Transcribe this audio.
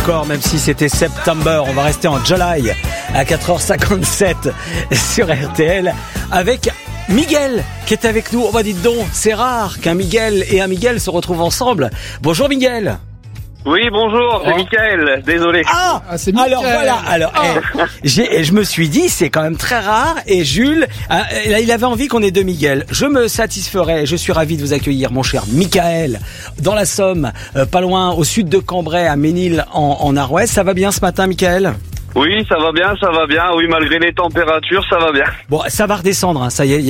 encore, même si c'était September. On va rester en July à 4h57 sur RTL avec Miguel qui est avec nous. On va dire donc, c'est rare qu'un Miguel et un Miguel se retrouvent ensemble. Bonjour Miguel. Oui, bonjour, c'est Mickaël, désolé. C'est Mickaël. Alors voilà, je me suis dit, c'est quand même très rare, et Jules, il avait envie qu'on ait deux Miguel. Je me satisferais, je suis ravi de vous accueillir, mon cher Mickaël, dans la Somme, pas loin, au sud de Cambrai, à Ménil, en Arouès. Ça va bien ce matin, Mickaël ? Oui, ça va bien, oui, malgré les températures, ça va bien. Bon, ça va redescendre, hein, ça y est.